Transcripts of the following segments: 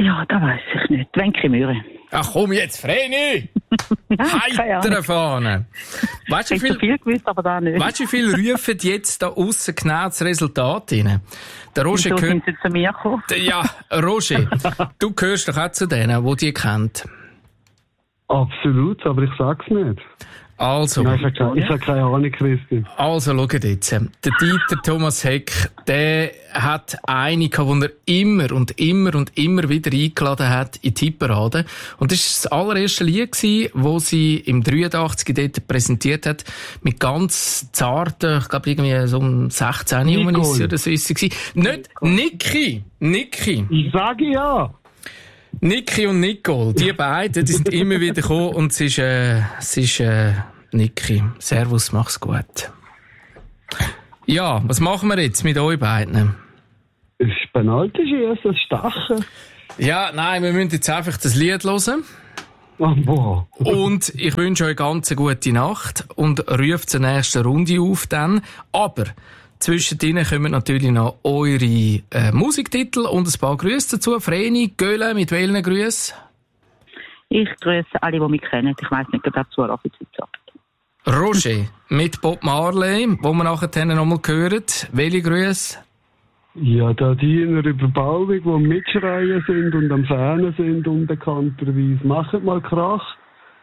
Ja, das weiss ich nicht. Wenke Möhre. Ach komm jetzt, Vreni! Heitere Fahne! Weißt du, Ich habe viel gewusst, aber da nicht. Weißt du, wie viele rufen jetzt da aussen genau das Resultat rein? Der Roger Wieso sind sie zu mir gekommen? Ja, Roger, du gehörst doch auch zu denen, die die kennt. Absolut, aber ich sag's nicht. Also. Nein, ich habe keine Ahnung, Christian. Also, schaut jetzt. Der Dieter Thomas Heck, der hat eine gehabt, die er immer und immer und immer wieder eingeladen hat in die Hitparade. Und das war das allererste Lied gewesen, das sie im 83 dort präsentiert hat, mit ganz zarten, ich glaube irgendwie so um 16 Jahren oder so ist sie gewesen. Nicht Niki. Ich sage ja. Niki und Nicole, die beiden, die sind immer wieder gekommen und es ist Niki. Servus, mach's gut. Ja, was machen wir jetzt mit euch beiden? Es ist Penalty schießen, Stachen. Ja, nein, wir müssen jetzt einfach das Lied hören. Oh, boah. Und ich wünsche euch ganz eine gute Nacht und rufe zur nächsten Runde auf dann. Aber zwischendrin kommen natürlich noch eure Musiktitel und ein paar Grüße dazu. Vreni, Göhle, mit welchen Grüßen? Ich grüße alle, die mich kennen. Ich weiss nicht, ob er zuläuft heute Abend. Roger, mit Bob Marley, wo wir nachher noch mal hören. Welche Grüße? Ja, da die in der Überbauung, die am Mitschreien sind und am Fähnen sind, unbekannterweise. Macht mal Krach.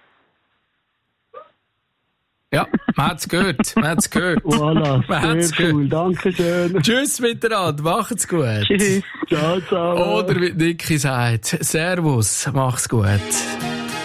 Ja, man hat's gehört. Voilà, sehr cool. Dankeschön. Tschüss miteinander, macht's gut. Tschüss. Ciao, ciao. Oder wie Niki sagt, Servus, mach's gut.